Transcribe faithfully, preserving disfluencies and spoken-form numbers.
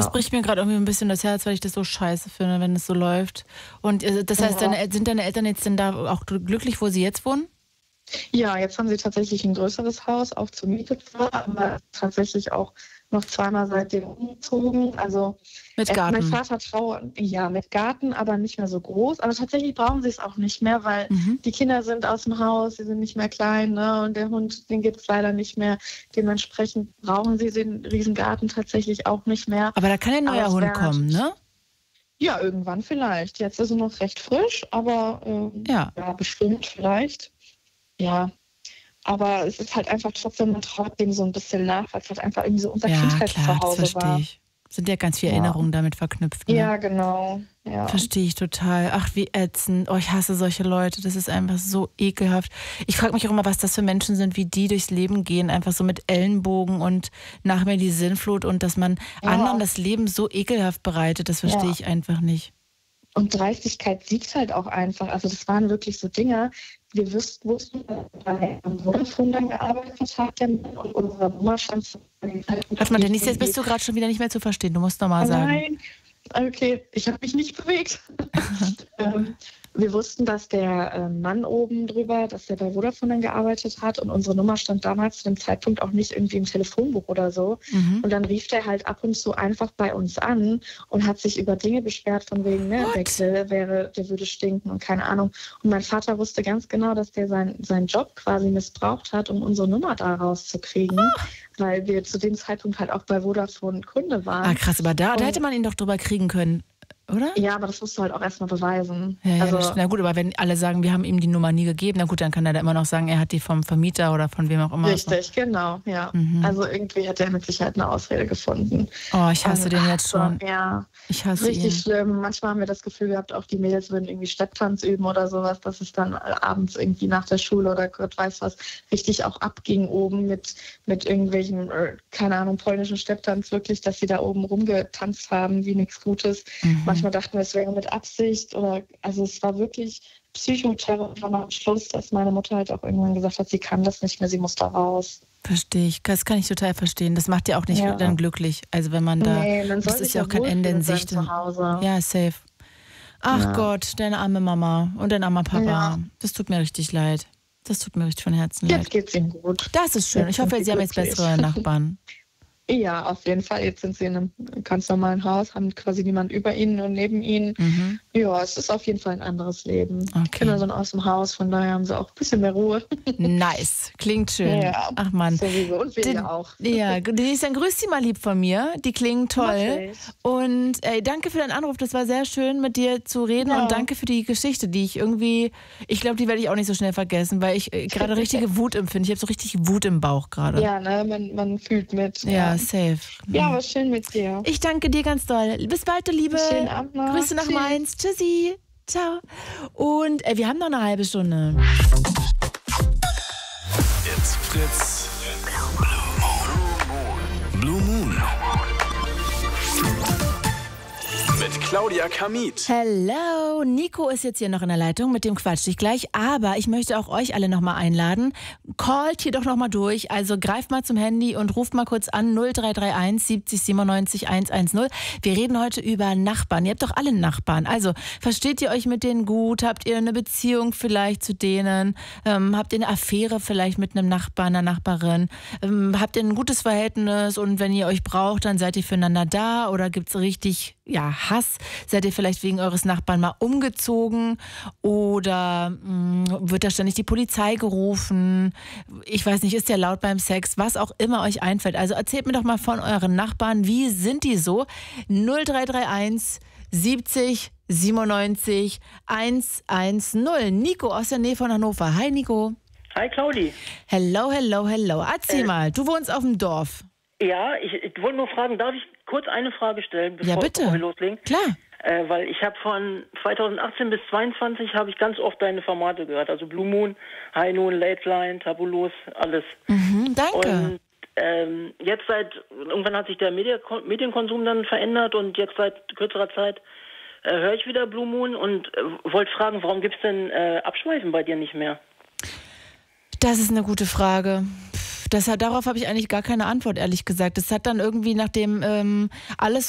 das bricht mir gerade irgendwie ein bisschen das Herz, weil ich das so scheiße finde, wenn es so läuft. Und äh, das heißt, Ja. deine, sind deine Eltern jetzt denn da auch glücklich, wo sie jetzt wohnen? Ja, jetzt haben sie tatsächlich ein größeres Haus, auch zur Miete zwar, aber tatsächlich auch noch zweimal seitdem umgezogen. Also Mit äh, Garten? mein Vater trauert, ja, mit Garten, aber nicht mehr so groß. Aber tatsächlich brauchen sie es auch nicht mehr, weil Mhm. die Kinder sind aus dem Haus, sie sind nicht mehr klein, ne? Und der Hund, den gibt es leider nicht mehr. Dementsprechend brauchen sie den Riesengarten tatsächlich auch nicht mehr. Aber da kann ein neuer Aber es Hund wär kommen, ne? Ja, irgendwann vielleicht. Jetzt ist er noch recht frisch, aber ähm, Ja. ja, bestimmt vielleicht. Ja, aber es ist halt einfach trotzdem, man traut dem so ein bisschen nach, weil es halt einfach irgendwie so unser Ja, klar, das Kindheitszuhause verstehe war. ich. Sind ja ganz viele Ja. Erinnerungen damit verknüpft. Ne? Ja, genau. Ja. Verstehe ich total. Ach, wie ätzend. Oh, ich hasse solche Leute. Das ist einfach so ekelhaft. Ich frage mich auch immer, was das für Menschen sind, wie die durchs Leben gehen, einfach so mit Ellenbogen und nach mir die Sinnflut und dass man Ja. anderen das Leben so ekelhaft bereitet, das verstehe Ja. ich einfach nicht. Und Dreistigkeit siegt halt auch einfach. Also das waren wirklich so Dinge, wir wussten, wussten dass er bei einem Vodafone dann gearbeitet hat, der Mann, und unsere Nummer stand zu dem Zeitpunkt. Warte mal, Denise, jetzt bist du gerade schon wieder nicht mehr zu verstehen. Du musst nochmal sagen. Nein, okay, ich habe mich nicht bewegt. ähm, wir wussten, dass der äh, Mann oben drüber, dass der bei Vodafone dann gearbeitet hat und unsere Nummer stand damals zu dem Zeitpunkt auch nicht irgendwie im Telefonbuch oder so. Mhm. Und dann rief der halt ab und zu einfach bei uns an und hat sich über Dinge beschwert von wegen, ne, What? der Grill wäre, der würde stinken und keine Ahnung. Und mein Vater wusste ganz genau, dass der sein, seinen Job quasi missbraucht hat, um unsere Nummer da rauszukriegen, Ah. weil wir zu dem Zeitpunkt halt auch bei Vodafone Kunde waren. Ah, krass, aber da, da Und- hätte man ihn doch drüber kriegen können, oder? Ja, aber das musst du halt auch erstmal beweisen. Ja, ja, also, das- na gut, aber wenn alle sagen, wir haben ihm die Nummer nie gegeben, na gut, dann kann er da immer noch sagen, er hat die vom Vermieter oder von wem auch immer. richtig, genau, ja. Mhm. Also irgendwie hat er mit Sicherheit eine Ausrede gefunden. Oh, ich hasse Und, den ach, jetzt so, schon. Ja, Ich hasse richtig ihn. schlimm. Manchmal haben wir das Gefühl gehabt, auch die Mädels würden irgendwie Stepptanz üben oder sowas, dass es dann abends irgendwie nach der Schule oder Gott weiß was richtig auch abging oben mit, mit irgendwelchen, äh, keine Ahnung, polnischen Stepptanz, wirklich, dass sie da oben rumgetanzt haben wie nichts Gutes. Mhm. Manchmal dachten wir, es wäre mit Absicht oder, also es war wirklich Psychoterror und am Schluss, dass meine Mutter halt auch irgendwann gesagt hat, sie kann das nicht mehr, sie muss da raus. Verstehe ich. Das kann ich total verstehen. Das macht ja auch nicht Ja. dann glücklich. Also wenn man da, Nee, man soll das sich ist ja auch kein wohlfühlen Ende in mit seinem Sicht. Zuhause. Ja, safe. Ach Ja. Gott, deine arme Mama und dein armer Papa. Ja. Das tut mir richtig leid. Das tut mir richtig von Herzen leid. Jetzt geht's ihm gut. Das ist schön. Jetzt Ich hoffe, sind Sie sie haben jetzt glücklich. bessere Nachbarn. Ja, auf jeden Fall. Jetzt sind sie in einem ganz normalen Haus, haben quasi niemand über ihnen und neben ihnen. Mhm. Ja, es ist auf jeden Fall ein anderes Leben. Okay. Kinder sind aus dem Haus, von daher haben sie auch ein bisschen mehr Ruhe. Nice. Klingt schön. Ja. Ach Mann. Sowieso. Und wir Den- ja auch. Ja, Denise, dann grüß sie mal lieb von mir. Die klingen toll. Mach ich. Und ey, danke für deinen Anruf. Das war sehr schön, mit dir zu reden. Ja. Und danke für die Geschichte, die ich irgendwie, ich glaube, die werde ich auch nicht so schnell vergessen, weil ich äh, gerade richtige Wut empfinde. Ich habe so richtig Wut im Bauch gerade. Ja, ne, man, man fühlt mit. Ja, safe. Ja, war schön mit dir. Ich danke dir ganz doll. Bis bald, du Liebe. Schönen Abend noch. Grüße nach Tschüss. Mainz. Tschüssi. Ciao. Und äh, wir haben noch eine halbe Stunde. It's Fritz. Blue Moon. Mit Claudia Kamit. Hello, Nico ist jetzt hier noch in der Leitung, mit dem quatsch ich gleich, aber ich möchte auch euch alle nochmal einladen. Callt hier doch nochmal durch, also greift mal zum Handy und ruft mal kurz an null drei drei eins siebzig siebenundneunzig hundertzehn. Wir reden heute über Nachbarn, ihr habt doch alle Nachbarn, also versteht ihr euch mit denen gut, habt ihr eine Beziehung vielleicht zu denen, ähm, habt ihr eine Affäre vielleicht mit einem Nachbarn, einer Nachbarin, ähm, habt ihr ein gutes Verhältnis und wenn ihr euch braucht, dann seid ihr füreinander da oder gibt's richtig, ja, Hass? Seid ihr vielleicht wegen eures Nachbarn mal umgezogen oder mh, wird da ständig die Polizei gerufen? Ich weiß nicht, ist der laut beim Sex? Was auch immer euch einfällt. Also erzählt mir doch mal von euren Nachbarn. Wie sind die so? null drei drei eins siebzig siebenundneunzig hundertzehn. Nico aus der Nähe von Hannover. Hi Nico. Hi Claudi. Hello, hello, hello. Erzähl Äh. mal, du wohnst auf dem Dorf. Ja, ich, ich wollte nur fragen, darf ich kurz eine Frage stellen, bevor, Ja, bitte. bevor wir loslegen? Klar. Äh, weil ich habe von zweitausendachtzehn bis zweiundzwanzig habe ich ganz oft deine Formate gehört. Also Blue Moon, High Noon, Late Line, Tabulos, alles. Mhm, danke. Und ähm, jetzt seit, irgendwann hat sich der Media, Medienkonsum dann verändert und jetzt seit kürzerer Zeit äh, höre ich wieder Blue Moon und äh, wollte fragen, warum gibt es denn äh, Abschweifen bei dir nicht mehr? Das ist eine gute Frage. Das hat, darauf habe ich eigentlich gar keine Antwort, ehrlich gesagt. Das hat dann irgendwie, nachdem ähm, alles